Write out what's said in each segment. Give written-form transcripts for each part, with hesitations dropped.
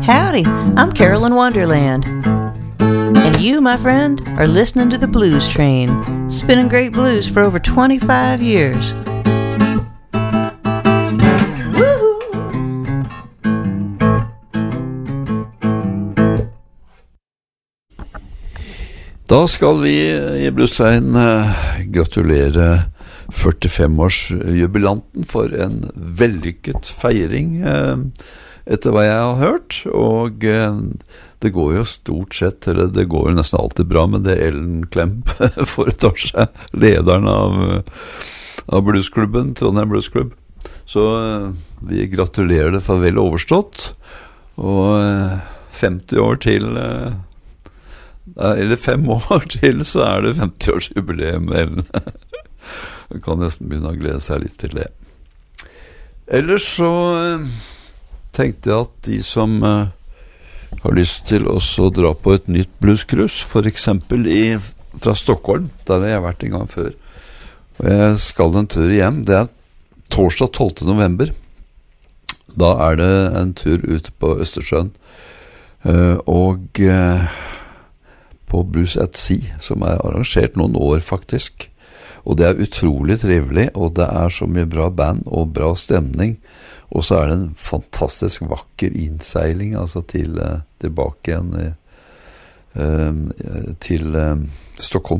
Howdy, I'm Carolyn Wonderland. And you, my friend, are listening to the Blues Train, spinning great blues for over 25 years. Da skal vi i Blues Train gratulere 45-årsjubilanten for en vellykket feiring, etter hva jeg har hørt, og det går jo stort sett, eller det går jo nesten alltid bra med det Ellen Klemp foretar seg, lederen av bluesklubben, Trondheim Bluesklubb. Så vi gratulerer det for vel overstått, og 50 år til, eller 5 år til, så er det 50-årsjubileum, Ellen. Man kan nesten begynne å glede seg litt til det. Ellers så tenkte jeg at de som har lyst til også å dra på et nytt bluescruise, for eksempel fra Stockholm, der har jeg vært en gang før, og jeg skal en tur igjen. Det er torsdag 12. november. Da er det en tur ute på Østersjøen, og på Blues at Sea, som er arrangert noen år faktisk. Og det er utrolig trivelig, og det er så mye bra band og bra stemning. Og så er det en fantastisk vakker innseiling, altså tilbake igjen til Stockholm.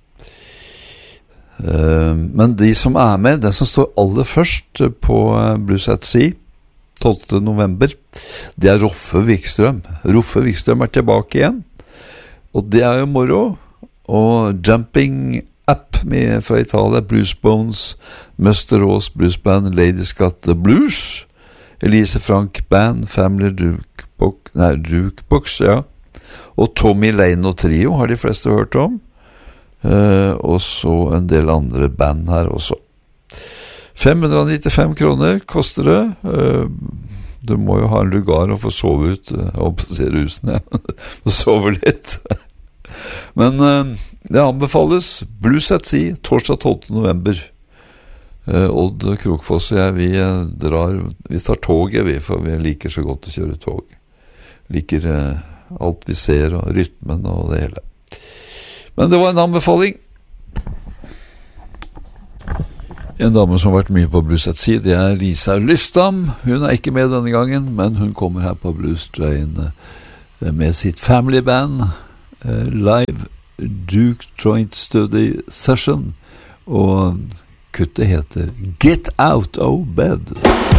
Men de som er med, den som står aller først på Blues at Sea, 12. november, det er Roffe Wikstrøm. Roffe Wikstrøm er tilbake igjen, og det er jo moro. Og Jumping Up fra Italia, Blues Bones, Mr. Rose Blues Band, Ladies Got the Blues, Elise Frank Band, Family Jukebox, ja. Og Tommy Lane og Trio har de fleste hørt om. Og så en del andre band her også. 595 kroner koster det. Du må jo ha en lugar og få sove ut, og se rusen, ja. Og sove litt. Men det anbefales. Blues at Sea, torsdag 12. november. Odd Krokfoss og jeg, vi tar toget, for vi liker så godt å kjøre tog. Liker alt vi ser, og rytmen og det hele. Men det var en anbefaling. En dame som har vært mye på Blues at Sea, det er Lisa Lystam. Hun er ikke med denne gangen, men hun kommer her på Blues Train med sitt family band, live Duke Joint Study Session, og kuttet heter Get Out of Bed.